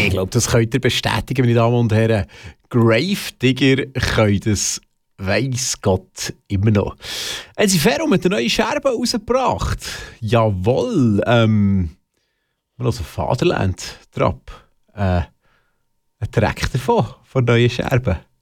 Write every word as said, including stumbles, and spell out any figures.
Ich glaube, das könnt ihr bestätigen, meine Damen und Herren. Gravedigger können das, weiss Gott, immer noch. Haben sie Ferro mit der neuen Scherbe rausgebracht? Jawohl. Ähm, also Vaterland, Trap. Äh, ein Track davon, von neuen Scherben.